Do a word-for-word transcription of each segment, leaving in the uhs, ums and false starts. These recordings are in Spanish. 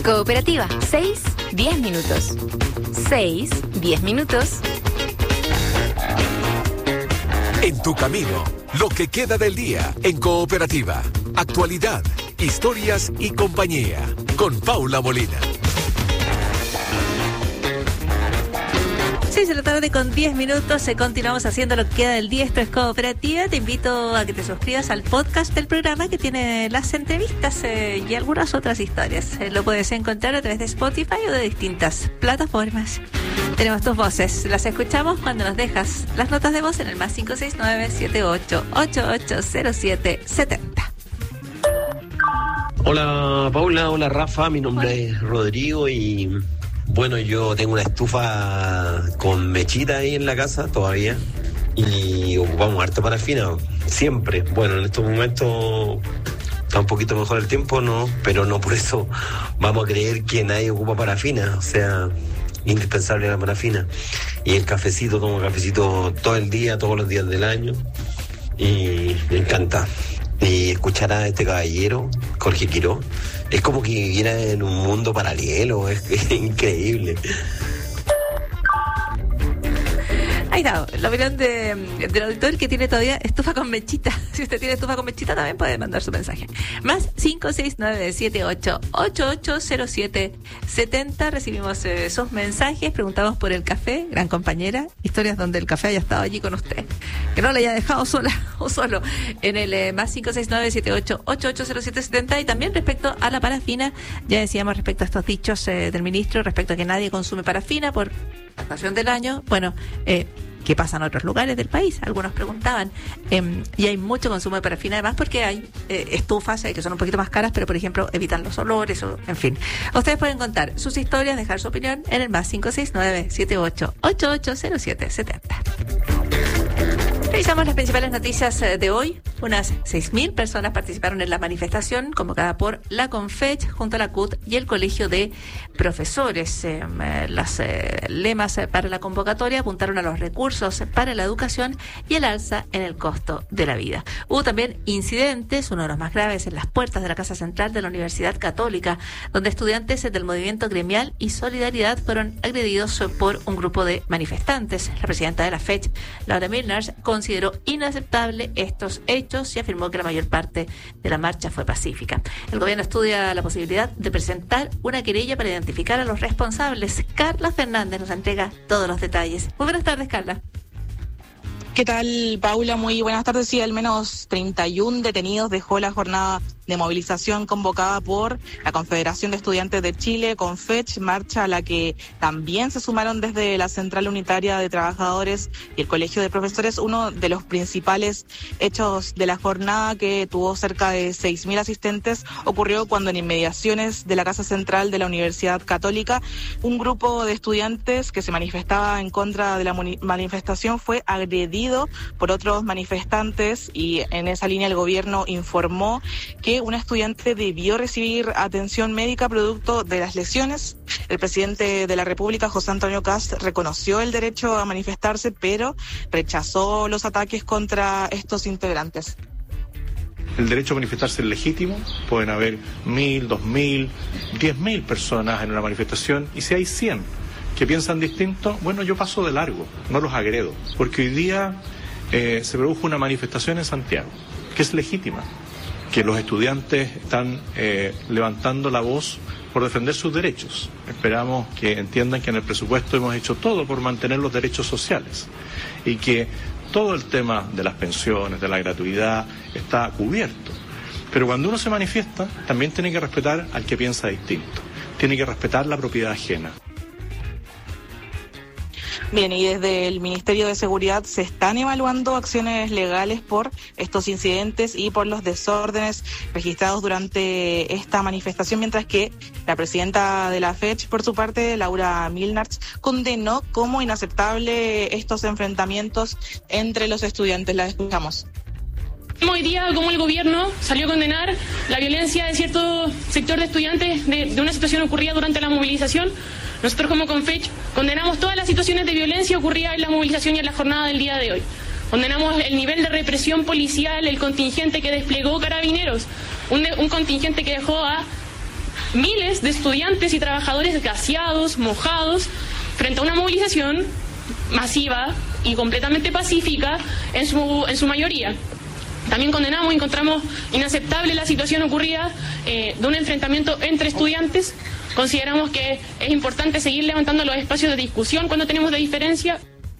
Cooperativa, seis, diez minutos. seis, diez minutos. En tu camino, lo que queda del día en Cooperativa. Actualidad, historias y compañía. Con Paula Molina. seis de la tarde con diez minutos, eh, continuamos haciendo lo que queda del día. Esto es Cooperativa. Te invito a que te suscribas al podcast del programa que tiene las entrevistas eh, y algunas otras historias. Eh, lo puedes encontrar a través de Spotify o de distintas plataformas. Tenemos tus voces, las escuchamos cuando nos dejas las notas de voz en el más cinco seis nueve, siete ocho, ocho ocho cero siete, siete cero. Hola Paula, hola Rafa, mi nombre hola. es Rodrigo y... Bueno, yo tengo una estufa con mechita ahí en la casa todavía y ocupamos harta parafina, siempre. Bueno, en estos momentos está un poquito mejor el tiempo, no, pero no por eso vamos a creer que nadie ocupa parafina, o sea, indispensable la parafina. Y el cafecito, tomo cafecito todo el día, todos los días del año y me encanta. Y escuchar a este caballero, Jorge Quirós, es como que viviera en un mundo paralelo, es, es increíble. Ahí está, la opinión de, del auditor que tiene todavía estufa con mechita. Si usted tiene estufa con mechita también puede mandar su mensaje. Más cinco seis nueve, siete ocho, ocho ocho cero siete, siete cero. Recibimos eh, sus mensajes, preguntamos por el café, gran compañera, historias donde el café haya estado allí con usted, que no le haya dejado sola o solo, en el eh, más cinco seis nueve, siete ocho, ocho ocho cero siete, siete cero. Y también respecto a la parafina, ya decíamos respecto a estos dichos eh, del ministro, respecto a que nadie consume parafina por la estación del año. Bueno, eh, ¿qué pasa en otros lugares del país? Algunos preguntaban. Eh, y hay mucho consumo de parafina, además porque hay eh, estufas eh, que son un poquito más caras, pero por ejemplo evitan los olores, o, en fin. Ustedes pueden contar sus historias, dejar su opinión en el más cinco seis nueve, siete ocho, ocho ocho cero siete, siete cero. Revisamos las principales noticias de hoy. Unas seis mil personas participaron en la manifestación convocada por la CONFECH junto a la C U T y el Colegio de Profesores. Eh, las eh, lemas para la convocatoria apuntaron a los recursos para la educación y el alza en el costo de la vida. Hubo también incidentes, uno de los más graves, en las puertas de la Casa Central de la Universidad Católica, donde estudiantes del movimiento gremial y Solidaridad fueron agredidos por un grupo de manifestantes. La presidenta de la FECH, Laura Milnars, consideró inaceptable estos hechos y afirmó que la mayor parte de la marcha fue pacífica. El gobierno estudia la posibilidad de presentar una querella para identificar a los responsables. Carla Fernández nos entrega todos los detalles. Muy buenas tardes, Carla. ¿Qué tal, Paula? Muy buenas tardes. Sí, al menos treinta y uno detenidos dejó la jornada de movilización convocada por la Confederación de Estudiantes de Chile, CONFECH, marcha a la que también se sumaron desde la Central Unitaria de Trabajadores y el Colegio de Profesores. Uno de los principales hechos de la jornada, que tuvo cerca de seis mil asistentes, ocurrió cuando en inmediaciones de la Casa Central de la Universidad Católica, un grupo de estudiantes que se manifestaba en contra de la manifestación fue agredido por otros manifestantes, y en esa línea el gobierno informó que un estudiante debió recibir atención médica producto de las lesiones. El presidente de la República, José Antonio Kast, reconoció el derecho a manifestarse, pero rechazó los ataques contra estos integrantes. El derecho a manifestarse es legítimo, pueden haber mil, dos mil, diez mil personas en una manifestación, y si hay cien que piensan distinto, bueno, yo paso de largo, no los agredo, porque hoy día eh, se produjo una manifestación en Santiago, que es legítima, que los estudiantes están eh, levantando la voz por defender sus derechos. Esperamos que entiendan que en el presupuesto hemos hecho todo por mantener los derechos sociales y que todo el tema de las pensiones, de la gratuidad, está cubierto. Pero cuando uno se manifiesta, también tiene que respetar al que piensa distinto, tiene que respetar la propiedad ajena. Bien, y desde el Ministerio de Seguridad se están evaluando acciones legales por estos incidentes y por los desórdenes registrados durante esta manifestación, mientras que la presidenta de la FECH, por su parte, Laura Milnars, condenó como inaceptable estos enfrentamientos entre los estudiantes. La escuchamos. Hoy día, como el gobierno salió a condenar la violencia de cierto sector de estudiantes de, de una situación ocurrida durante la movilización, nosotros como CONFECH condenamos todas las situaciones de violencia ocurridas en la movilización y en la jornada del día de hoy. Condenamos el nivel de represión policial, el contingente que desplegó Carabineros, un, un contingente que dejó a miles de estudiantes y trabajadores gaseados, mojados, frente a una movilización masiva y completamente pacífica en su, en su mayoría. También condenamos y encontramos inaceptable la situación ocurrida eh, de un enfrentamiento entre estudiantes. Consideramos que es importante seguir levantando los espacios de discusión cuando tenemos de diferencia.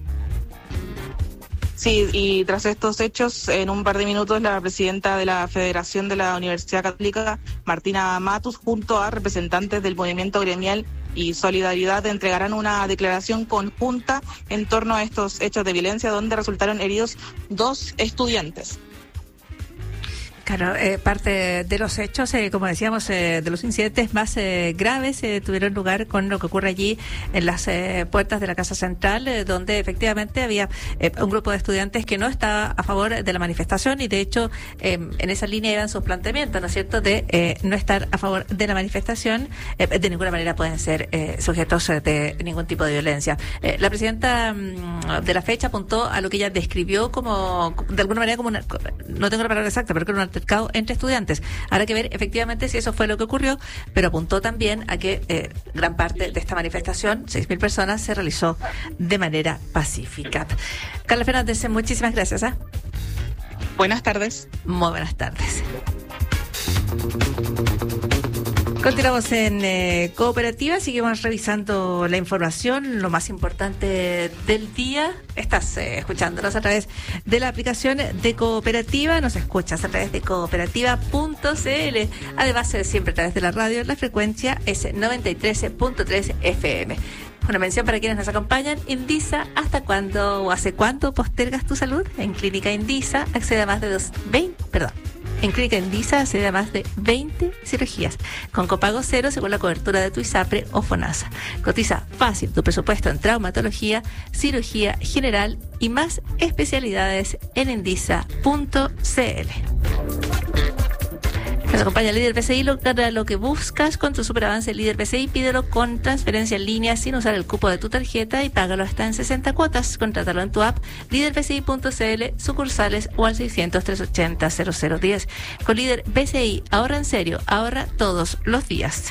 Sí, y tras estos hechos, en un par de minutos, la presidenta de la Federación de la Universidad Católica, Martina Matus, junto a representantes del movimiento gremial y Solidaridad, entregarán una declaración conjunta en torno a estos hechos de violencia donde resultaron heridos dos estudiantes. Claro, eh, parte de los hechos, eh, como decíamos, eh, de los incidentes más eh, graves eh, tuvieron lugar con lo que ocurre allí en las eh, puertas de la Casa Central, eh, donde efectivamente había eh, un grupo de estudiantes que no estaba a favor de la manifestación y de hecho eh, en esa línea iban sus planteamientos, ¿no es cierto?, de eh, no estar a favor de la manifestación, eh, de ninguna manera pueden ser eh, sujetos de ningún tipo de violencia. Eh, la presidenta mm, de la fecha apuntó a lo que ella describió como, de alguna manera, como una, no tengo la palabra exacta, pero que era una entre estudiantes. Habrá que ver efectivamente si eso fue lo que ocurrió, pero apuntó también a que eh, gran parte de esta manifestación, seis mil personas, se realizó de manera pacífica. Carla Fernández, muchísimas gracias. ¿eh? Buenas tardes. Muy buenas tardes. Continuamos en eh, Cooperativa, seguimos revisando la información, lo más importante del día. Estás eh, escuchándonos a través de la aplicación de Cooperativa, nos escuchas a través de cooperativa punto c l, además eh, siempre a través de la radio, la frecuencia es noventa y tres punto tres F M. Una mención para quienes nos acompañan. Indisa, ¿hasta cuándo o hace cuánto postergas tu salud? En Clínica Indisa accede a más de dos, veinte, perdón. En Clínica Indisa accede a más de veinte cirugías, con copago cero según la cobertura de tu ISAPRE o FONASA. Cotiza fácil tu presupuesto en traumatología, cirugía general y más especialidades en indisa punto c l. Nos acompaña el líder B C I, logra lo que buscas con tu superavance líder B C I, pídelo con transferencia en línea sin usar el cupo de tu tarjeta y págalo hasta en sesenta cuotas. Contrátalo en tu app líder b c i punto c l, sucursales o al seiscientos, trescientos ochenta, cero cero diez. Con líder B C I, ahorra en serio, ahorra todos los días.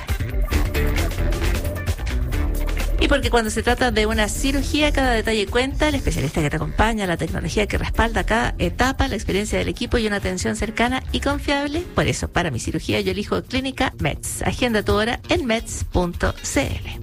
Y porque cuando se trata de una cirugía, cada detalle cuenta, el especialista que te acompaña, la tecnología que respalda cada etapa, la experiencia del equipo y una atención cercana y confiable. Por eso, para mi cirugía yo elijo Clínica Meds. Agenda tu hora en meds punto c l.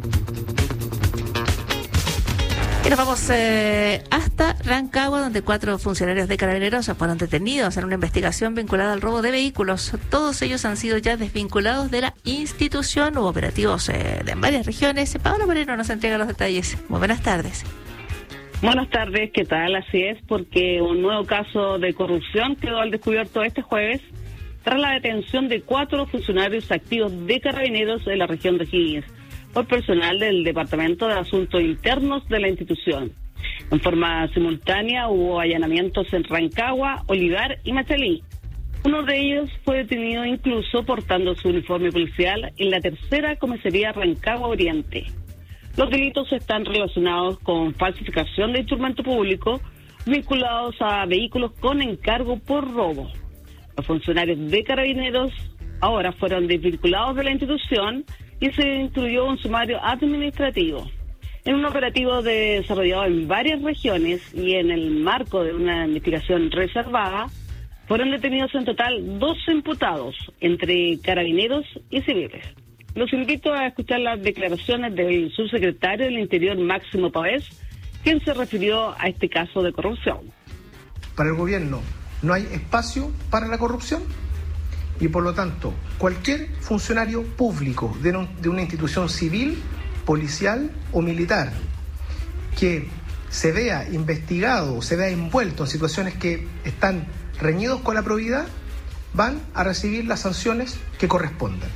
Y nos vamos eh, hasta Rancagua, donde cuatro funcionarios de Carabineros fueron detenidos en una investigación vinculada al robo de vehículos. Todos ellos han sido ya desvinculados de la institución. Hubo operativos eh, de en varias regiones. Paola Moreno nos entrega los detalles. Muy buenas tardes. Buenas tardes, ¿qué tal? Así es, porque un nuevo caso de corrupción quedó al descubierto este jueves tras la detención de cuatro funcionarios activos de Carabineros en la región de Higgins por personal del Departamento de Asuntos Internos de la institución. En forma simultánea hubo allanamientos en Rancagua, Olivar y Machalí. Uno de ellos fue detenido incluso portando su uniforme policial en la tercera comisaría Rancagua Oriente. Los delitos están relacionados con falsificación de instrumento público vinculados a vehículos con encargo por robo. Los funcionarios de Carabineros ahora fueron desvinculados de la institución y se instruyó un sumario administrativo. En un operativo desarrollado en varias regiones y en el marco de una investigación reservada, fueron detenidos en total doce imputados, entre carabineros y civiles. Los invito a escuchar las declaraciones del subsecretario del Interior, Máximo Pavés, quien se refirió a este caso de corrupción. Para el gobierno no hay espacio para la corrupción. Y por lo tanto, cualquier funcionario público de, un, de una institución civil, policial o militar que se vea investigado o se vea envuelto en situaciones que están reñidos con la probidad, van a recibir las sanciones que correspondan.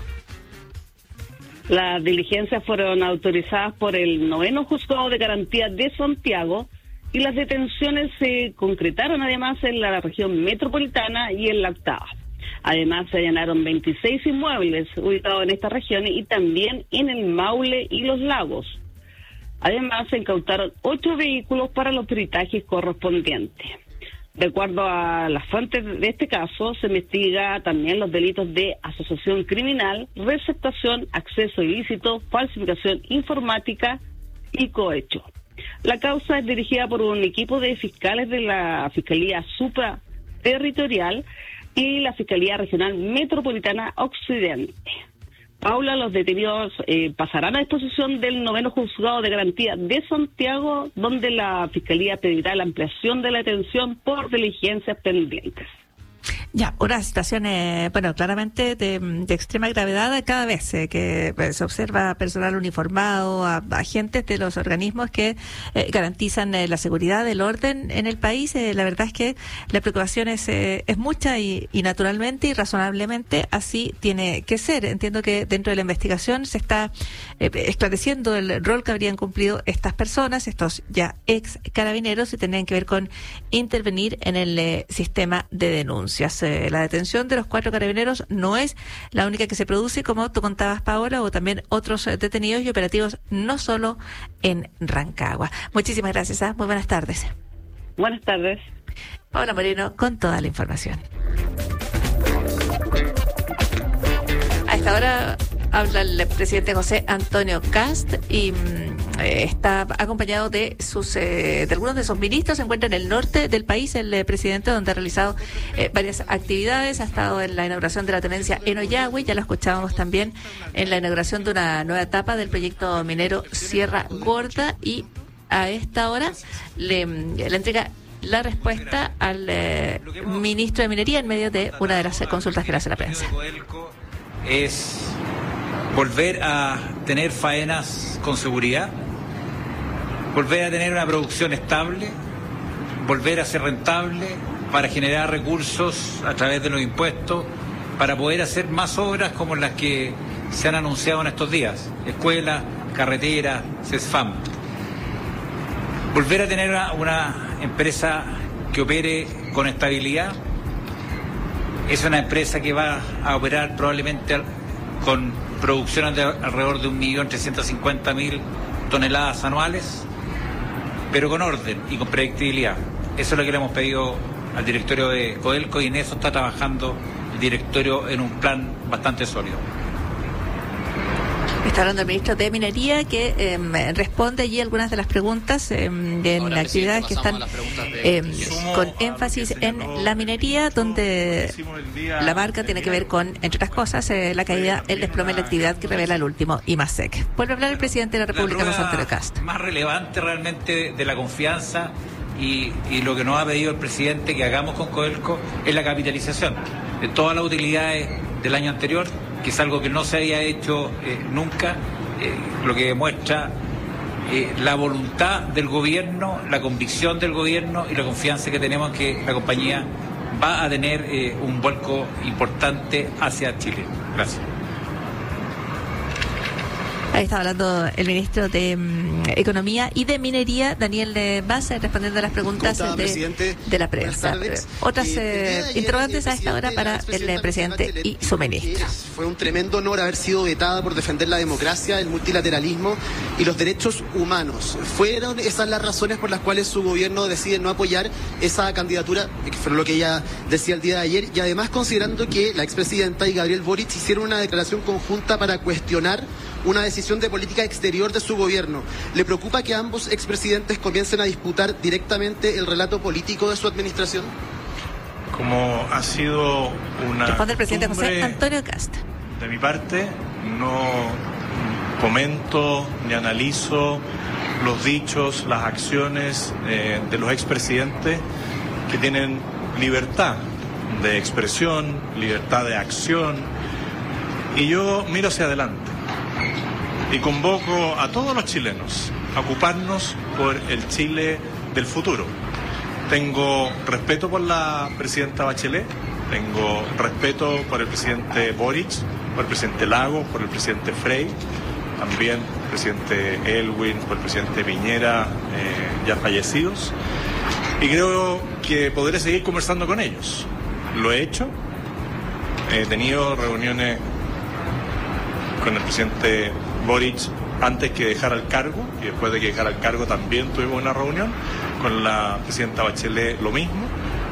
Las diligencias fueron autorizadas por el noveno Juzgado de Garantía de Santiago y las detenciones se concretaron además en la región metropolitana y en la octava. Además, se allanaron veintiséis inmuebles ubicados en esta región y también en el Maule y los Lagos. Además, se incautaron ocho vehículos para los peritajes correspondientes. De acuerdo a las fuentes de este caso, se investiga también los delitos de asociación criminal, receptación, acceso ilícito, falsificación informática y cohecho. La causa es dirigida por un equipo de fiscales de la Fiscalía Supraterritorial y la Fiscalía Regional Metropolitana Occidente. Paula, los detenidos eh, pasarán a disposición del noveno juzgado de garantía de Santiago, donde la Fiscalía pedirá la ampliación de la detención por diligencias pendientes. Ya, una situación, eh, bueno, claramente de, de extrema gravedad cada vez eh, que pues, se observa personal uniformado, a, agentes de los organismos que eh, garantizan eh, la seguridad, el orden en el país. Eh, la verdad es que la preocupación es, eh, es mucha y, y naturalmente y razonablemente así tiene que ser. Entiendo que dentro de la investigación se está eh, esclareciendo el rol que habrían cumplido estas personas, estos ya ex carabineros, y tendrían que ver con intervenir en el eh, sistema de denuncias. La detención de los cuatro carabineros no es la única que se produce, como tú contabas, Paola, o también otros detenidos y operativos, no solo en Rancagua. Muchísimas gracias. ¿eh? Muy buenas tardes. Buenas tardes. Paola Moreno con toda la información. A esta hora habla el presidente José Antonio Kast y eh, está acompañado de sus eh, de algunos de sus ministros. Se encuentra en el norte del país el eh, presidente, donde ha realizado eh, varias actividades. Ha estado en la inauguración de la tenencia en Ollagüe, ya lo escuchábamos también en la inauguración de una nueva etapa del proyecto minero Sierra Gorda, y a esta hora le, le entrega la respuesta al eh, ministro de Minería en medio de una de las eh, consultas que le hace la prensa. Es volver a tener faenas con seguridad, volver a tener una producción estable, volver a ser rentable para generar recursos a través de los impuestos, para poder hacer más obras como las que se han anunciado en estos días: escuelas, carreteras, CESFAM. Volver a tener una, una empresa que opere con estabilidad. Es una empresa que va a operar probablemente con producción de alrededor de un millón trescientos cincuenta mil toneladas anuales, pero con orden y con predictibilidad. Eso es lo que le hemos pedido al directorio de Codelco, y en eso está trabajando el directorio en un plan bastante sólido. Está hablando el ministro de Minería, que eh, responde allí algunas de las preguntas eh, en Ahora, actividades que están eh, con énfasis en la minería, donde la marca tiene que ver con, entre otras cosas, eh, la caída, el desplome de la actividad que revela el último I M A S E C. Vuelve a hablar el presidente de la República, José Antonio Kast. Más relevante realmente de la confianza y, y lo que nos ha pedido el presidente que hagamos con Codelco es la capitalización de todas las utilidades del año anterior, que es algo que no se había hecho eh, nunca, eh, lo que demuestra eh, la voluntad del gobierno, la convicción del gobierno y la confianza que tenemos en que la compañía va a tener eh, un vuelco importante hacia Chile. Gracias. Ahí está hablando el ministro de um, Economía y de Minería, Daniel Mas, respondiendo a las preguntas de, de la prensa. Otras eh, eh, interrogantes a esta hora para el eh, presidente y su ministro. Fue un tremendo honor haber sido vetada por defender la democracia, el multilateralismo y los derechos humanos. ¿Fueron esas las razones por las cuales su gobierno decide no apoyar esa candidatura, que fue lo que ella decía el día de ayer? Y además, considerando que la expresidenta y Gabriel Boric hicieron una declaración conjunta para cuestionar una decisión de política exterior de su gobierno, ¿le preocupa que ambos expresidentes comiencen a disputar directamente el relato político de su administración? Como ha sido una Responde el presidente José Antonio Kast. De mi parte, no comento ni analizo los dichos, las acciones eh, de los expresidentes, que tienen libertad de expresión, libertad de acción, y yo miro hacia adelante y convoco a todos los chilenos a ocuparnos por el Chile del futuro. Tengo respeto por la presidenta Bachelet, tengo respeto por el presidente Boric, por el presidente Lagos, por el presidente Frey, también por el presidente Elwin, por el presidente Piñera, eh, ya fallecidos, y creo que podré seguir conversando con ellos. Lo he hecho, he tenido reuniones con el presidente Boric antes que dejara el cargo, y después de que dejara el cargo también tuvimos una reunión con la presidenta Bachelet, lo mismo.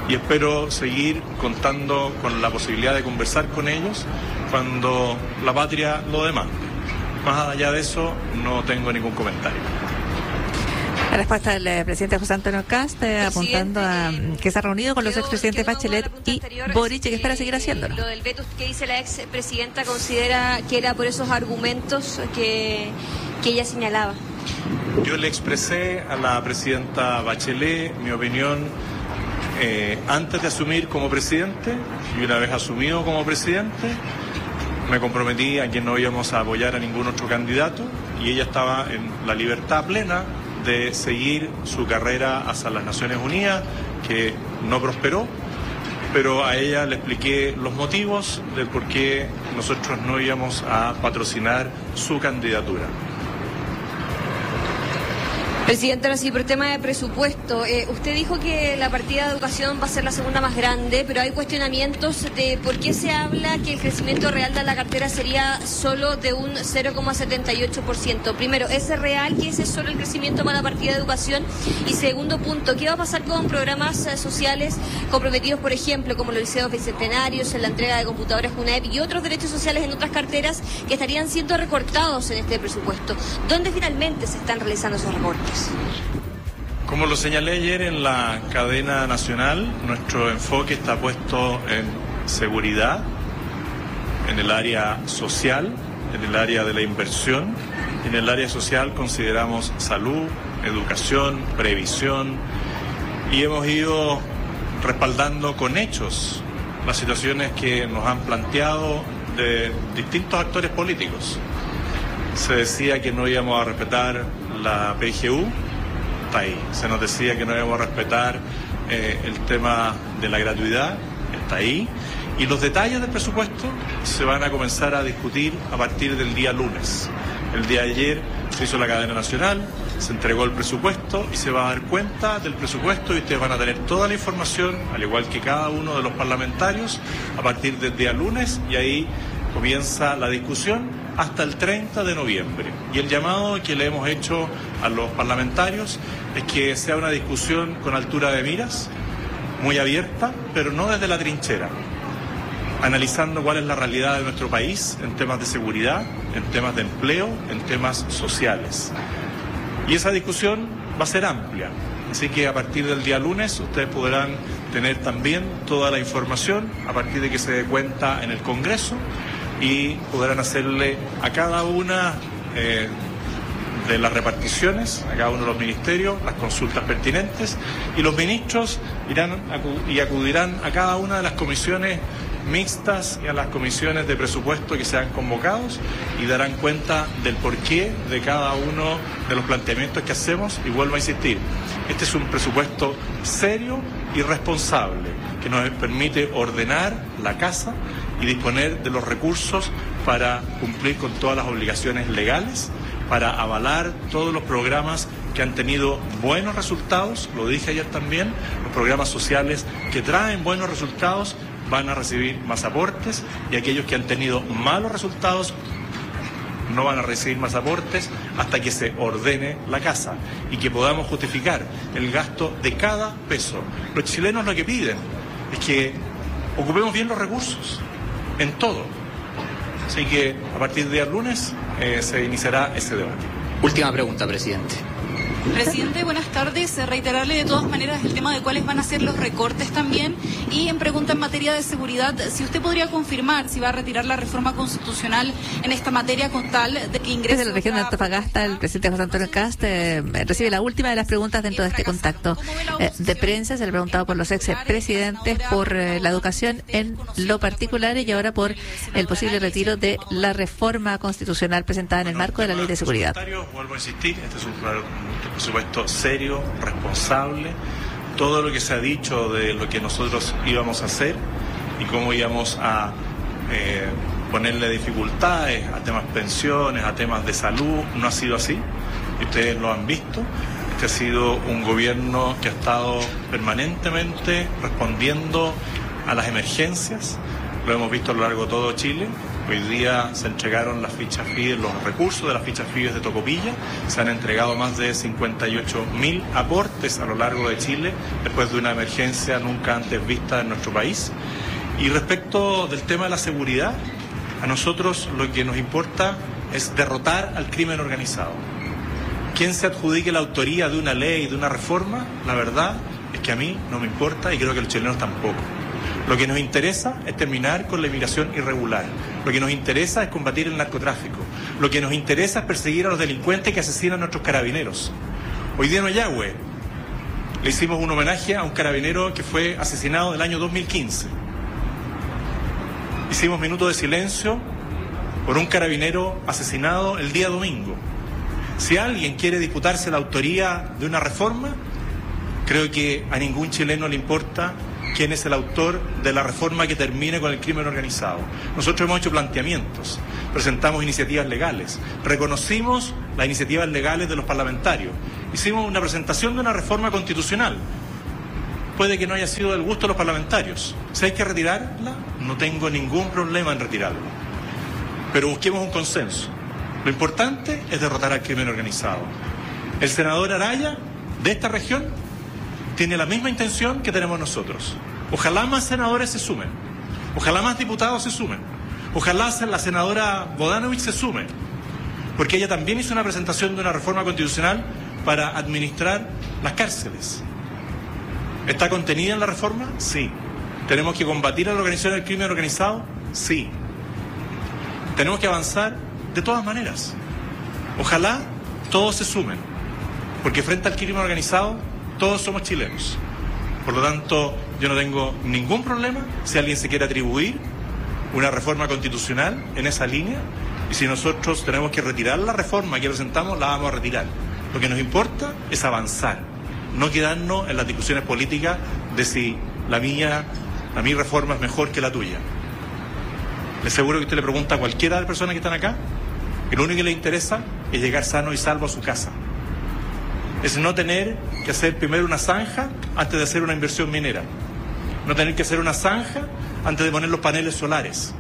y espero seguir contando con la posibilidad de conversar con ellos cuando la patria lo demande. Más allá de eso, no tengo ningún comentario. La respuesta del eh, presidente José Antonio Kast, eh, apuntando a eh, que se ha reunido con los expresidentes Bachelet y Boric, y que espera seguir haciéndolo. Lo del veto que dice la expresidenta, ¿considera que era por esos argumentos que, que ella señalaba? Yo le expresé a la presidenta Bachelet mi opinión eh, antes de asumir como presidente, y una vez asumido como presidente me comprometí a que no íbamos a apoyar a ningún otro candidato, y ella estaba en la libertad plena de seguir su carrera hacia las Naciones Unidas, que no prosperó, pero a ella le expliqué los motivos del por qué nosotros no íbamos a patrocinar su candidatura. Presidente, ahora sí, por el tema de presupuesto, eh, usted dijo que la partida de educación va a ser la segunda más grande, pero hay cuestionamientos de por qué se habla que el crecimiento real de la cartera sería solo de un cero coma setenta y ocho por ciento. Primero, ¿es real que ese es solo el crecimiento para la partida de educación? Y segundo punto, ¿qué va a pasar con programas eh, sociales comprometidos, por ejemplo, como los liceos bicentenarios, en la entrega de computadores UNEP y otros derechos sociales en otras carteras que estarían siendo recortados en este presupuesto? ¿Dónde finalmente se están realizando esos recortes? Como lo señalé ayer en la cadena nacional, nuestro enfoque está puesto en seguridad, en el área social, en el área de la inversión. En el área social consideramos salud, educación, previsión, y hemos ido respaldando con hechos las situaciones que nos han planteado de distintos actores políticos. Se decía que no íbamos a respetar la P G U, está ahí. Se nos decía que no íbamos a respetar eh, el tema de la gratuidad, está ahí. Y los detalles del presupuesto se van a comenzar a discutir a partir del día lunes. El día de ayer se hizo la cadena nacional, se entregó el presupuesto y se va a dar cuenta del presupuesto, y ustedes van a tener toda la información, al igual que cada uno de los parlamentarios, a partir del día lunes, y ahí comienza la discusión hasta el treinta de noviembre. Y el llamado que le hemos hecho a los parlamentarios es que sea una discusión con altura de miras, muy abierta, pero no desde la trinchera, analizando cuál es la realidad de nuestro país en temas de seguridad, en temas de empleo, en temas sociales. Y esa discusión va a ser amplia, así que a partir del día lunes ustedes podrán tener también toda la información a partir de que se dé cuenta en el Congreso, y podrán hacerle a cada una eh, de las reparticiones, a cada uno de los ministerios, las consultas pertinentes, y los ministros irán acu- y acudirán a cada una de las comisiones mixtas y a las comisiones de presupuesto que sean convocados, y darán cuenta del porqué de cada uno de los planteamientos que hacemos. Y vuelvo a insistir, este es un presupuesto serio y responsable que nos permite ordenar la casa y disponer de los recursos para cumplir con todas las obligaciones legales, para avalar todos los programas que han tenido buenos resultados. Lo dije ayer también, los programas sociales que traen buenos resultados van a recibir más aportes, y aquellos que han tenido malos resultados no van a recibir más aportes hasta que se ordene la casa y que podamos justificar el gasto de cada peso. Los chilenos lo que piden es que ocupemos bien los recursos en todo. Así que a partir del día lunes eh, se iniciará ese debate. Última pregunta, presidente. Presidente, buenas tardes. Reiterarle de todas maneras el tema de cuáles van a ser los recortes también, y en pregunta en materia de seguridad, si usted podría confirmar si va a retirar la reforma constitucional en esta materia con tal de que ingrese. Desde la región de Antofagasta, el presidente José Antonio Kast eh, recibe la última de las preguntas dentro de este contacto eh, de prensa. Se le ha preguntado por los expresidentes, por eh, la educación en lo particular, y ahora por el posible retiro de la reforma constitucional presentada en el marco de la Ley de Seguridad. Vuelvo a insistir, este es un presupuesto serio, responsable. Todo lo que se ha dicho de lo que nosotros íbamos a hacer y cómo íbamos a eh, ponerle dificultades a temas pensiones, a temas de salud, no ha sido así, y ustedes lo han visto. Este ha sido un gobierno que ha estado permanentemente respondiendo a las emergencias. Lo hemos visto a lo largo de todo Chile, Hoy día se entregaron las fichas F I E, los recursos de las fichas F I E de Tocopilla. Se han entregado más de cincuenta y ocho mil aportes a lo largo de Chile después de una emergencia nunca antes vista en nuestro país. Y respecto del tema de la seguridad, a nosotros lo que nos importa es derrotar al crimen organizado. Quien se adjudique la autoría de una ley, de una reforma, la verdad es que a mí no me importa y creo que los chilenos tampoco. Lo que nos interesa es terminar con la inmigración irregular. Lo que nos interesa es combatir el narcotráfico. Lo que nos interesa es perseguir a los delincuentes que asesinan a nuestros carabineros. Hoy día en Ollagüe le hicimos un homenaje a un carabinero que fue asesinado en el año dos mil quince. Hicimos minutos de silencio por un carabinero asesinado el día domingo. Si alguien quiere disputarse la autoría de una reforma, creo que a ningún chileno le importa quién es el autor de la reforma que termine con el crimen organizado. Nosotros hemos hecho planteamientos, presentamos iniciativas legales, reconocimos las iniciativas legales de los parlamentarios, hicimos una presentación de una reforma constitucional. Puede que no haya sido del gusto de los parlamentarios. Si hay que retirarla, no tengo ningún problema en retirarla. Pero busquemos un consenso. Lo importante es derrotar al crimen organizado. El senador Araya, de esta región, tiene la misma intención que tenemos nosotros. Ojalá más senadores se sumen. Ojalá más diputados se sumen. Ojalá la senadora Bodanovich se sume. Porque ella también hizo una presentación de una reforma constitucional para administrar las cárceles. ¿Está contenida en la reforma? Sí. ¿Tenemos que combatir a la organización del crimen organizado? Sí. Tenemos que avanzar de todas maneras. Ojalá todos se sumen. Porque frente al crimen organizado, todos somos chilenos. Por lo tanto, yo no tengo ningún problema si alguien se quiere atribuir una reforma constitucional en esa línea, y si nosotros tenemos que retirar la reforma que presentamos, la vamos a retirar. Lo que nos importa es avanzar, no quedarnos en las discusiones políticas de si la mía, la mi reforma es mejor que la tuya. Les aseguro que usted le pregunta a cualquiera de las personas que están acá, y lo único que le interesa es llegar sano y salvo a su casa. Es no tener que hacer primero una zanja antes de hacer una inversión minera. No tener que hacer una zanja antes de poner los paneles solares.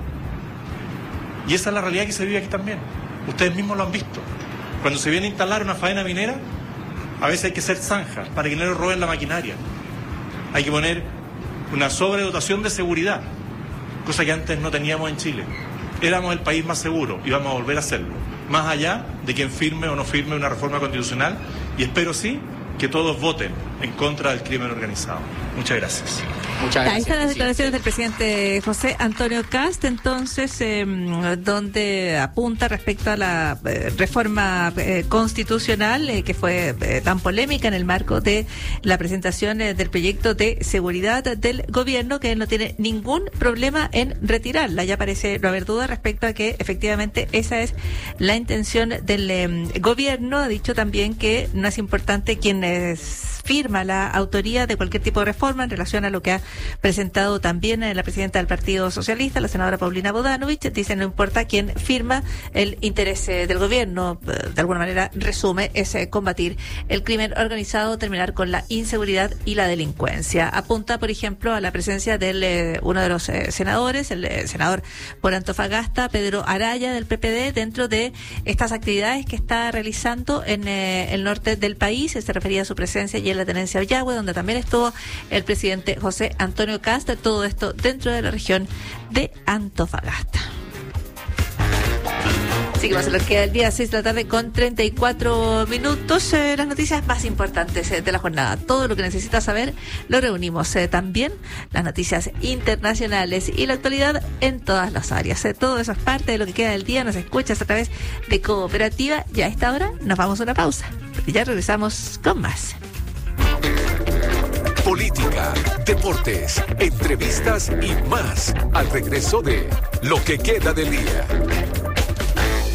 Y esa es la realidad que se vive aquí también. Ustedes mismos lo han visto. Cuando se viene a instalar una faena minera, a veces hay que hacer zanjas para que no le roben la maquinaria. Hay que poner una sobredotación de seguridad, cosa que antes no teníamos en Chile. Éramos el país más seguro y vamos a volver a hacerlo, más allá de quien firme o no firme una reforma constitucional, y espero sí que todos voten en contra del crimen organizado. Muchas gracias. Muchas gracias. Ahí están las declaraciones del presidente José Antonio Kast, entonces, eh, donde apunta respecto a la eh, reforma eh, constitucional eh, que fue eh, tan polémica en el marco de la presentación eh, del proyecto de seguridad del gobierno, que él no tiene ningún problema en retirarla. Ya parece no haber duda respecto a que efectivamente esa es la intención del eh, gobierno. Ha dicho también que no es importante quién es firma la autoría de cualquier tipo de reforma en relación a lo que ha presentado también la presidenta del Partido Socialista, la senadora Paulina Bodanovich. Dice no importa quién firma, el interés del gobierno, de alguna manera resume, es combatir el crimen organizado, terminar con la inseguridad y la delincuencia. Apunta, por ejemplo, a la presencia de uno de los eh, senadores, el eh, senador por Antofagasta, Pedro Araya, del P P D, dentro de estas actividades que está realizando en eh, el norte del país. Se refería a su presencia y en la tenencia Ollagüe, donde también estuvo el presidente José Antonio Kast. Todo esto dentro de la región de Antofagasta. Así que va a ser lo que queda el día, seis de la tarde con treinta y cuatro minutos. Eh, las noticias más importantes eh, de la jornada. Todo lo que necesitas saber lo reunimos. Eh, también las noticias internacionales y la actualidad en todas las áreas. Eh, todo eso es parte de lo que queda del día. Nos escuchas a través de Cooperativa. Ya a esta hora nos vamos a una pausa. Y ya regresamos con más. Política, deportes, entrevistas y más al regreso de Lo que queda del día.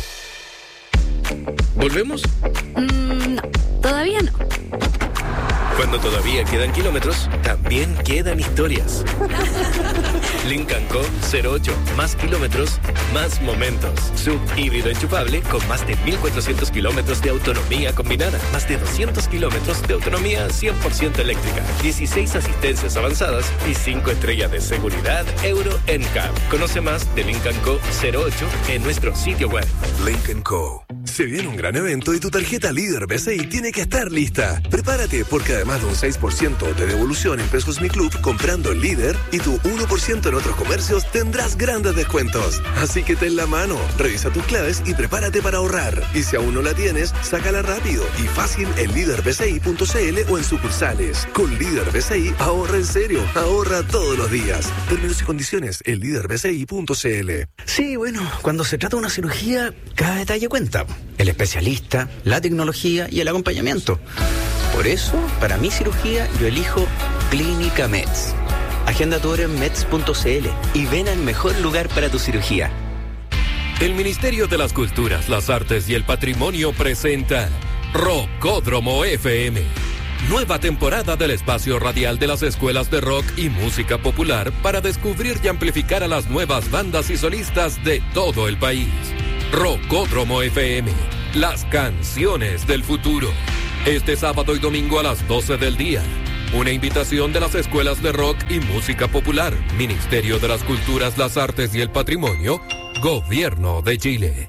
¿Volvemos? Mm, no, todavía no. Cuando todavía quedan kilómetros, también quedan historias. Lincoln Co. cero ocho. Más kilómetros, más momentos. Sub híbrido enchufable con más de mil cuatrocientos kilómetros de autonomía combinada. Más de doscientos kilómetros de autonomía cien por ciento eléctrica. dieciséis asistencias avanzadas y cinco estrellas de seguridad Euro N C A P. Conoce más de Lincoln Co. cero ocho en nuestro sitio web. Lincoln Co. Se viene un gran evento y tu tarjeta Líder B C I tiene que estar lista. Prepárate porque además de un seis por ciento de devolución en Pesos Mi Club comprando el Líder y tu uno por ciento en otros comercios, tendrás grandes descuentos. Así que ten la mano, revisa tus claves y prepárate para ahorrar. Y si aún no la tienes, sácala rápido y fácil en líder b c i punto c l o en sucursales. Con Líder B C I, ahorra en serio, ahorra todos los días. Términos y condiciones en líder b c i punto c l. Sí, bueno, cuando se trata de una cirugía, cada detalle cuenta. El especialista, la tecnología y el acompañamiento. Por eso, para mi cirugía, yo elijo Clínica Meds. Agenda tu hora en meds punto c l y ven al mejor lugar para tu cirugía. El Ministerio de las Culturas, las Artes y el Patrimonio presenta Rockódromo F M. Nueva temporada del espacio radial de las escuelas de rock y música popular para descubrir y amplificar a las nuevas bandas y solistas de todo el país. Rockódromo F M, las canciones del futuro. Este sábado y domingo a las doce del día. Una invitación de las escuelas de rock y música popular, Ministerio de las Culturas, las Artes y el Patrimonio, Gobierno de Chile.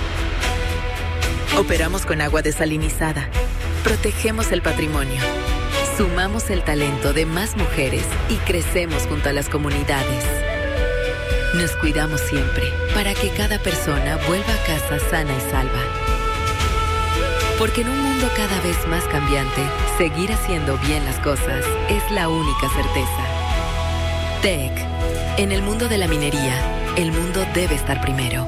Operamos con agua desalinizada. Protegemos el patrimonio. Sumamos el talento de más mujeres y crecemos junto a las comunidades. Nos cuidamos siempre para que cada persona vuelva a casa sana y salva. Porque en un mundo cada vez más cambiante, seguir haciendo bien las cosas es la única certeza. T E C. En el mundo de la minería, el mundo debe estar primero.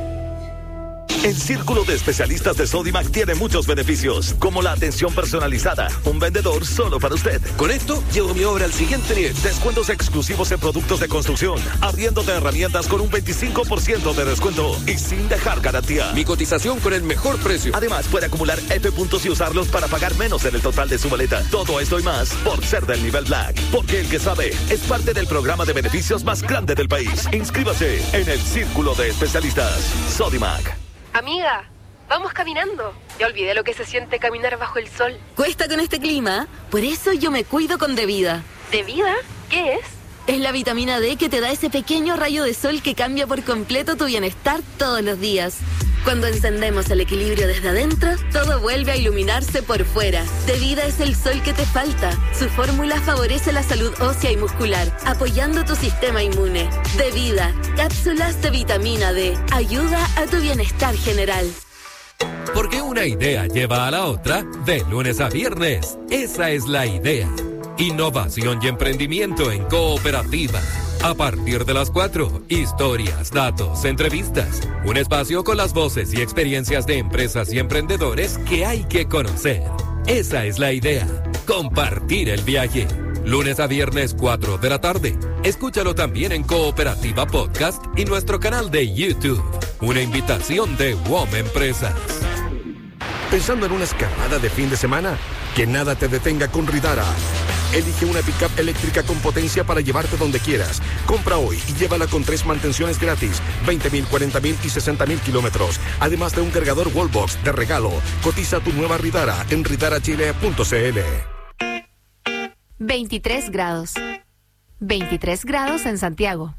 El Círculo de Especialistas de Sodimac tiene muchos beneficios, como la atención personalizada, un vendedor solo para usted. Con esto, llevo mi obra al siguiente nivel. Descuentos exclusivos en productos de construcción, arriendo de herramientas con un veinticinco por ciento de descuento y sin dejar garantía. Mi cotización con el mejor precio. Además, puede acumular F puntos y usarlos para pagar menos en el total de su boleta. Todo esto y más por ser del nivel Black. Porque el que sabe es parte del programa de beneficios más grande del país. Inscríbase en el Círculo de Especialistas Sodimac. Amiga, vamos caminando. Ya olvidé lo que se siente caminar bajo el sol. Cuesta con este clima, por eso yo me cuido con Devida. ¿Devida? ¿Qué es? Es la vitamina D que te da ese pequeño rayo de sol que cambia por completo tu bienestar todos los días. Cuando encendemos el equilibrio desde adentro, todo vuelve a iluminarse por fuera. Devida es el sol que te falta. Su fórmula favorece la salud ósea y muscular, apoyando tu sistema inmune. Devida, cápsulas de vitamina D. Ayuda a tu bienestar general. Porque una idea lleva a la otra de lunes a viernes. Esa es la idea. Innovación y emprendimiento en cooperativa. A partir de las cuatro, historias, datos, entrevistas. Un espacio con las voces y experiencias de empresas y emprendedores que hay que conocer. Esa es la idea. Compartir el viaje. Lunes a viernes, cuatro de la tarde. Escúchalo también en Cooperativa Podcast y nuestro canal de YouTube. Una invitación de W O M Empresas. ¿Pensando en una escapada de fin de semana? Que nada te detenga con Ridara. Elige una pick-up eléctrica con potencia para llevarte donde quieras. Compra hoy y llévala con tres mantenciones gratis, veinte mil, cuarenta mil y sesenta mil kilómetros. Además de un cargador Wallbox de regalo. Cotiza tu nueva Ridara en ridara chile punto c l. veintitrés grados. veintitrés grados en Santiago.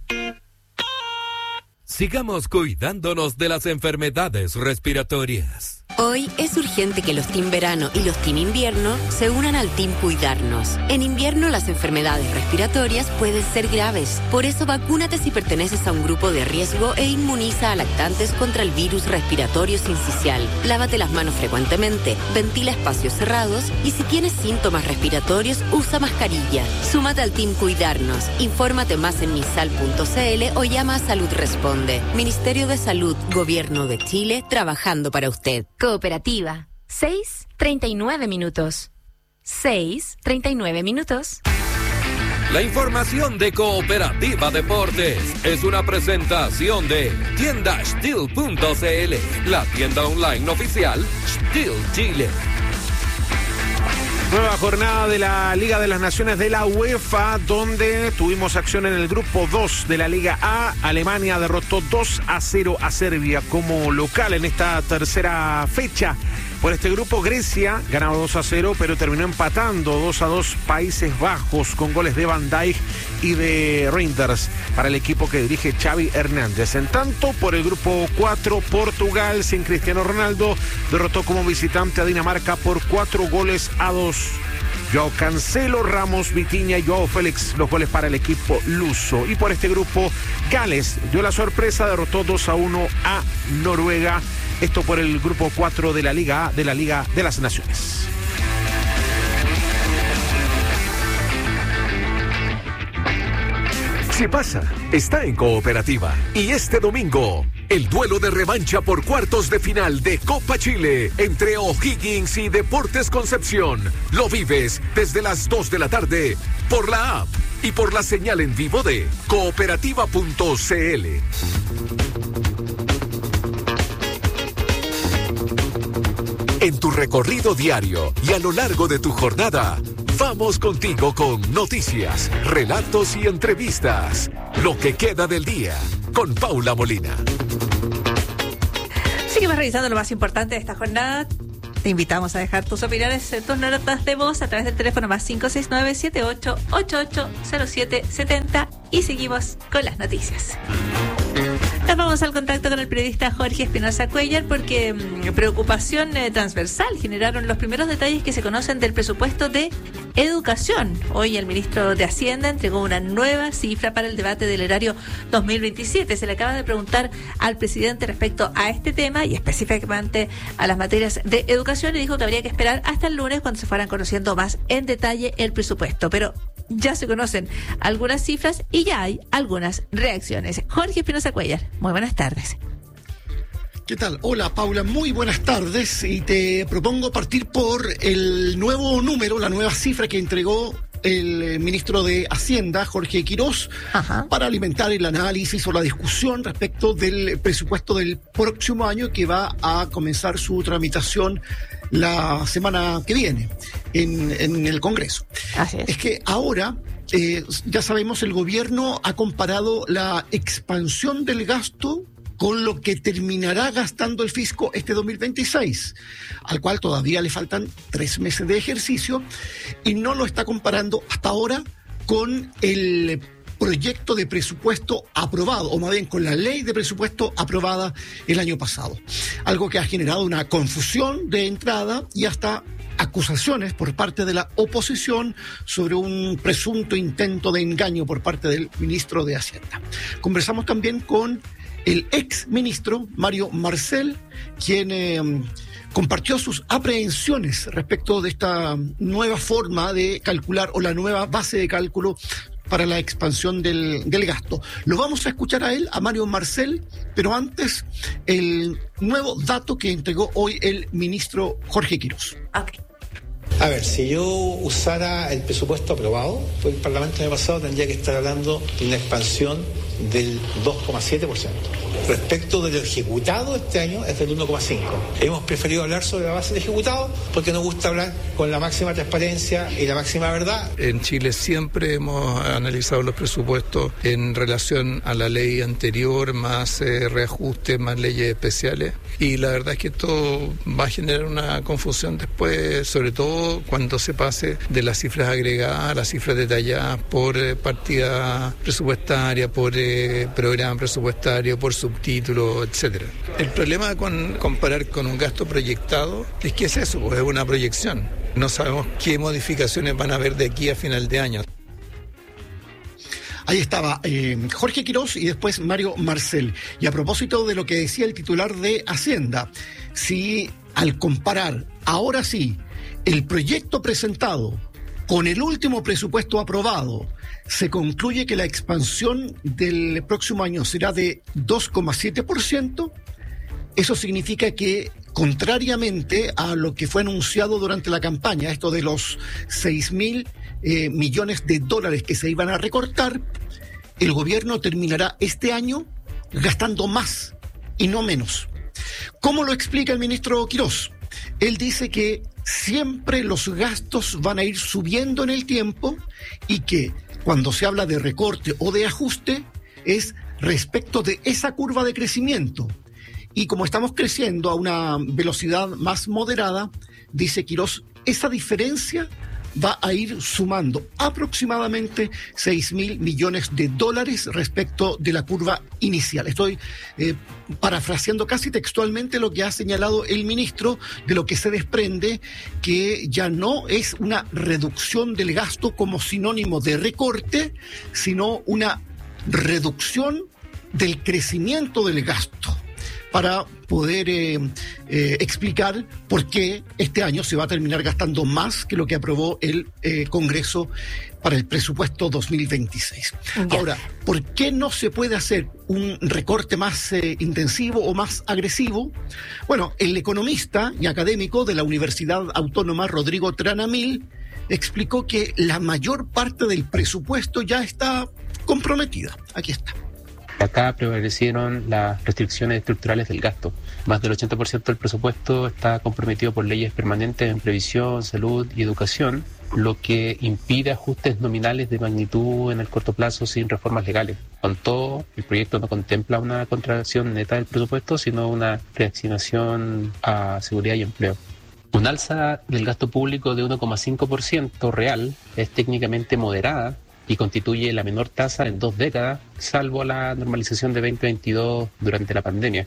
Sigamos cuidándonos de las enfermedades respiratorias. Hoy es urgente que los Team Verano y los Team Invierno se unan al Team Cuidarnos. En invierno las enfermedades respiratorias pueden ser graves. Por eso vacúnate si perteneces a un grupo de riesgo e inmuniza a lactantes contra el virus respiratorio sincicial. Lávate las manos frecuentemente, ventila espacios cerrados y si tienes síntomas respiratorios, usa mascarilla. Súmate al Team Cuidarnos. Infórmate más en misal punto c l o llama a Salud Responde. Ministerio de Salud, Gobierno de Chile, trabajando para usted. Cooperativa. seis treinta y nueve minutos. seis treinta y nueve minutos. La información de Cooperativa Deportes es una presentación de tienda Steel punto c l, la tienda online oficial Steel Chile. Nueva jornada de la Liga de las Naciones de la UEFA, donde tuvimos acción en el grupo dos de la Liga A. Alemania derrotó dos a cero a Serbia como local en esta tercera fecha. Por este grupo, Grecia ganaba dos a cero, pero terminó empatando dos a dos Países Bajos con goles de Van Dijk y de Reinders para el equipo que dirige Xavi Hernández. En tanto, por el grupo cuatro, Portugal, sin Cristiano Ronaldo, derrotó como visitante a Dinamarca por cuatro goles a dos. Joao Cancelo, Ramos, Vitinha y Joao Félix, los goles para el equipo luso. Y por este grupo, Gales dio la sorpresa, derrotó dos a uno a Noruega. Esto por el grupo cuatro de la Liga A, de la Liga de las Naciones. Si pasa, está en Cooperativa. Y este domingo, el duelo de revancha por cuartos de final de Copa Chile entre O'Higgins y Deportes Concepción. Lo vives desde las dos de la tarde por la app y por la señal en vivo de cooperativa punto c l. En tu recorrido diario y a lo largo de tu jornada, vamos contigo con noticias, relatos y entrevistas. Lo que queda del día, con Paula Molina. Seguimos revisando lo más importante de esta jornada. Te invitamos a dejar tus opiniones, tus notas de voz a través del teléfono más cinco seis nueve, siete ocho ocho ocho cero siete siete cero y seguimos con las noticias. Nos vamos al contacto con el periodista Jorge Espinosa Cuellar porque mmm, preocupación eh, transversal generaron los primeros detalles que se conocen del presupuesto de educación. Hoy el ministro de Hacienda entregó una nueva cifra para el debate del erario dos mil veintisiete. Se le acaba de preguntar al presidente respecto a este tema y específicamente a las materias de educación y dijo que habría que esperar hasta el lunes cuando se fueran conociendo más en detalle el presupuesto. Pero ya se conocen algunas cifras y ya hay algunas reacciones. Jorge Espinosa Cuellar, muy buenas tardes. ¿Qué tal? Hola, Paula, muy buenas tardes y te propongo partir por el nuevo número, la nueva cifra que entregó el ministro de Hacienda, Jorge Quirós, Ajá. para alimentar el análisis o la discusión respecto del presupuesto del próximo año que va a comenzar su tramitación la semana que viene en, en el Congreso. Así es. Es que ahora, eh, ya sabemos, el gobierno ha comparado la expansión del gasto con lo que terminará gastando el fisco este dos mil veintiséis, al cual todavía le faltan tres meses de ejercicio, y no lo está comparando hasta ahora con el proyecto de presupuesto aprobado, o más bien con la ley de presupuesto aprobada el año pasado. Algo que ha generado una confusión de entrada y hasta acusaciones por parte de la oposición sobre un presunto intento de engaño por parte del ministro de Hacienda. Conversamos también con el ex ministro Mario Marcel, quien eh, compartió sus aprehensiones respecto de esta nueva forma de calcular o la nueva base de cálculo para la expansión del, del gasto. Lo vamos a escuchar a él, a Mario Marcel, pero antes el nuevo dato que entregó hoy el ministro Jorge Quirós. Okay. A ver, si yo usara el presupuesto aprobado por el Parlamento el año pasado, tendría que estar hablando de una expansión del dos coma siete por ciento. Respecto de lo ejecutado este año es del uno coma cinco por ciento. Hemos preferido hablar sobre la base de ejecutado porque nos gusta hablar con la máxima transparencia y la máxima verdad. En Chile siempre hemos analizado los presupuestos en relación a la ley anterior, más eh, reajustes, más leyes especiales, y la verdad es que esto va a generar una confusión después, sobre todo cuando se pase de las cifras agregadas a las cifras detalladas por eh, partida presupuestaria, por eh, programa presupuestario, por subtítulos, etcétera. El problema con comparar con un gasto proyectado es que es eso, pues es una proyección. No sabemos qué modificaciones van a haber de aquí a final de año. Ahí estaba eh, Jorge Quirós y después Mario Marcel. Y a propósito de lo que decía el titular de Hacienda, si al comparar, ahora sí, el proyecto presentado con el último presupuesto aprobado, se concluye que la expansión del próximo año será de dos coma siete por ciento, eso significa que, contrariamente a lo que fue anunciado durante la campaña, esto de los seis mil eh, millones de dólares que se iban a recortar, el gobierno terminará este año gastando más y no menos. ¿Cómo lo explica el ministro Quirós? Él dice que siempre los gastos van a ir subiendo en el tiempo y que cuando se habla de recorte o de ajuste es respecto de esa curva de crecimiento. Y como estamos creciendo a una velocidad más moderada, dice Quirós, esa diferencia va a ir sumando aproximadamente seis mil millones de dólares respecto de la curva inicial. Estoy eh, parafraseando casi textualmente lo que ha señalado el ministro, de lo que se desprende que ya no es una reducción del gasto como sinónimo de recorte, sino una reducción del crecimiento del gasto, para poder eh, eh, explicar por qué este año se va a terminar gastando más que lo que aprobó el eh, Congreso para el presupuesto dos mil veintiséis. Ya. Ahora, ¿por qué no se puede hacer un recorte más eh, intensivo o más agresivo? Bueno, el economista y académico de la Universidad Autónoma, Rodrigo Tranamil, explicó que la mayor parte del presupuesto ya está comprometida. Aquí está. Acá prevalecieron las restricciones estructurales del gasto. Más del ochenta por ciento del presupuesto está comprometido por leyes permanentes en previsión, salud y educación, lo que impide ajustes nominales de magnitud en el corto plazo sin reformas legales. Con todo, el proyecto no contempla una contracción neta del presupuesto, sino una reasignación a seguridad y empleo. Un alza del gasto público de uno coma cinco por ciento real es técnicamente moderada y constituye la menor tasa en dos décadas, salvo la normalización de veinte veintidós durante la pandemia.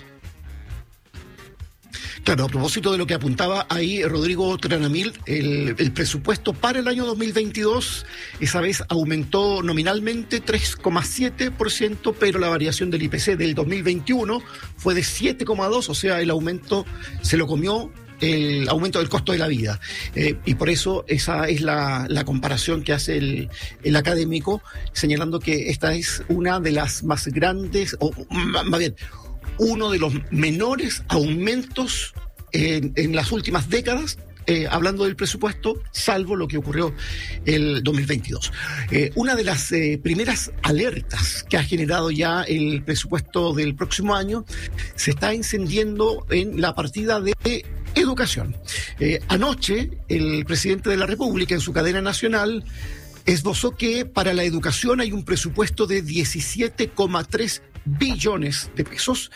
Claro, a propósito de lo que apuntaba ahí Rodrigo Tranamil, el, el presupuesto para el año dos mil veintidós esa vez aumentó nominalmente tres coma siete por ciento, pero la variación del I P C del dos mil veintiuno fue de siete coma dos por ciento, o sea, el aumento se lo comió el aumento del costo de la vida. Eh, y por eso esa es la, la comparación que hace el, el académico, señalando que esta es una de las más grandes, o más bien, uno de los menores aumentos en, en las últimas décadas, eh, hablando del presupuesto, salvo lo que ocurrió el dos mil veintidós. Eh, una de las eh, primeras alertas que ha generado ya el presupuesto del próximo año se está encendiendo en la partida de educación. Eh, anoche, el presidente de la República, en su cadena nacional, esbozó que para la educación hay un presupuesto de diecisiete coma tres billones de pesos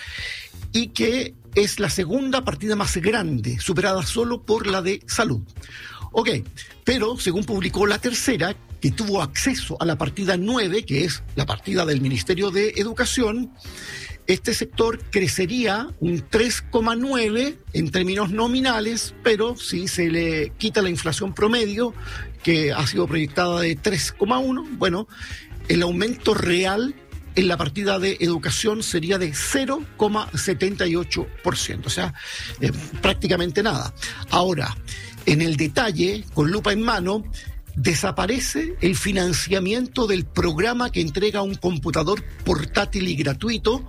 y que es la segunda partida más grande, superada solo por la de salud. Ok, pero según publicó la tercera, que tuvo acceso a la partida nueve, que es la partida del Ministerio de Educación, este sector crecería un tres coma nueve en términos nominales, pero si se le quita la inflación promedio, que ha sido proyectada de tres coma uno, bueno, el aumento real en la partida de educación sería de cero coma setenta y ocho por ciento, o sea, eh, prácticamente nada. Ahora, en el detalle, con lupa en mano, desaparece el financiamiento del programa que entrega un computador portátil y gratuito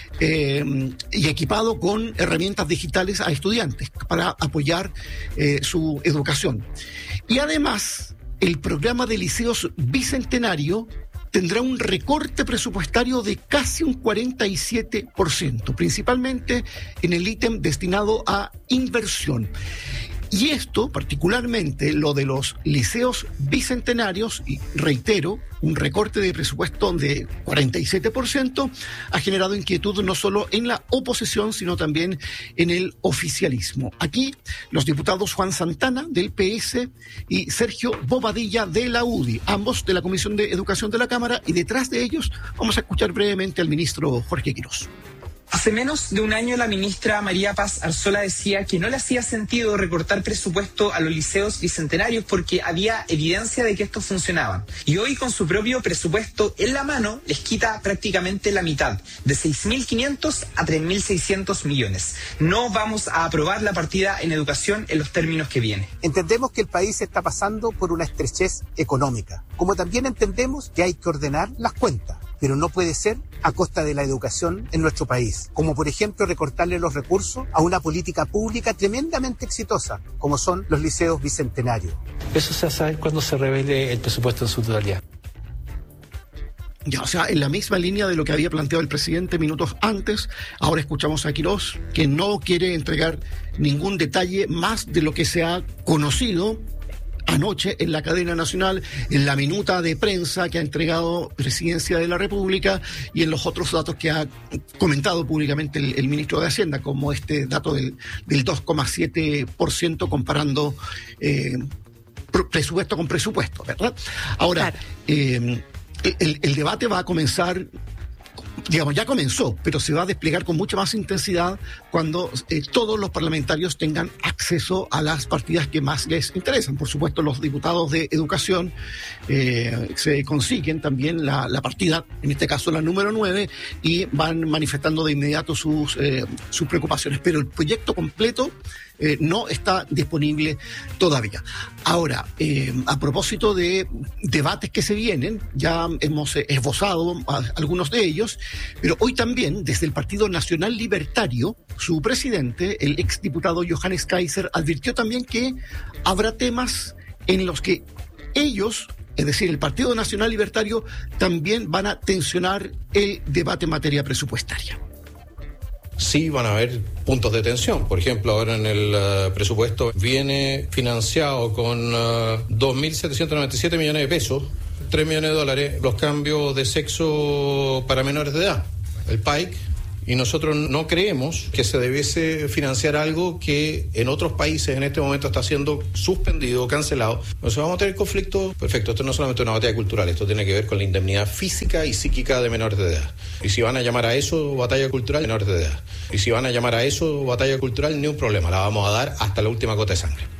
eh, y equipado con herramientas digitales a estudiantes para apoyar eh, su educación. Y además, el programa de liceos bicentenario tendrá un recorte presupuestario de casi un cuarenta y siete por ciento, principalmente en el ítem destinado a inversión. Y esto, particularmente lo de los liceos bicentenarios, y reitero, un recorte de presupuesto de cuarenta y siete por ciento, ha generado inquietud no solo en la oposición, sino también en el oficialismo. Aquí, los diputados Juan Santana, del P S, y Sergio Bobadilla, de la U D I, ambos de la Comisión de Educación de la Cámara, y detrás de ellos vamos a escuchar brevemente al ministro Jorge Quirós. Hace menos de un año la ministra María Paz Arzola decía que no le hacía sentido recortar presupuesto a los liceos bicentenarios porque había evidencia de que estos funcionaban. Y hoy, con su propio presupuesto en la mano, les quita prácticamente la mitad, de seis mil quinientos a tres mil seiscientos millones. No vamos a aprobar la partida en educación en los términos que viene. Entendemos que el país está pasando por una estrechez económica, como también entendemos que hay que ordenar las cuentas, pero no puede ser a costa de la educación en nuestro país, como por ejemplo recortarle los recursos a una política pública tremendamente exitosa, como son los liceos bicentenarios. Eso se sabe cuando se revele el presupuesto en su totalidad. Ya, o sea, en la misma línea de lo que había planteado el presidente minutos antes, ahora escuchamos a Quirós, que no quiere entregar ningún detalle más de lo que se ha conocido anoche en la cadena nacional, en la minuta de prensa que ha entregado Presidencia de la República y en los otros datos que ha comentado públicamente el, el ministro de Hacienda, como este dato del, del dos coma siete por ciento comparando eh, presupuesto con presupuesto, ¿verdad? Ahora, claro. eh, el, el debate va a comenzar, digamos, ya comenzó, pero se va a desplegar con mucha más intensidad cuando eh, todos los parlamentarios tengan acceso a las partidas que más les interesan. Por supuesto, los diputados de educación eh, se consiguen también la, la partida, en este caso la número nueve, y van manifestando de inmediato sus, eh, sus preocupaciones. Pero el proyecto completo Eh, no está disponible todavía. Ahora, eh, a propósito de debates que se vienen, ya hemos eh, esbozado a, algunos de ellos, pero hoy también, desde el Partido Nacional Libertario, su presidente, el exdiputado Johannes Kaiser, advirtió también que habrá temas en los que ellos, es decir, el Partido Nacional Libertario, también van a tensionar el debate en materia presupuestaria. Sí van a haber puntos de tensión. Por ejemplo, ahora en el uh, presupuesto viene financiado con uh, dos mil setecientos noventa y siete millones de pesos, tres millones de dólares, los cambios de sexo para menores de edad, el P A I C, y nosotros no creemos que se debiese financiar algo que en otros países en este momento está siendo suspendido, cancelado. Entonces vamos a tener conflictos. Perfecto, esto no es solamente una batalla cultural, esto tiene que ver con la indemnidad física y psíquica de menores de edad. Y si van a llamar a eso batalla cultural, menores de edad. Y si van a llamar a eso batalla cultural, ni un problema, la vamos a dar hasta la última gota de sangre.